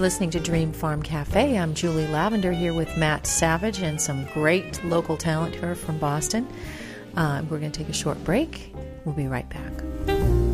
listening to Dream Farm Cafe. I'm Julie Lavender here with Matt Savage and some great local talent here from Boston. We're going to take a short break. We'll be right back.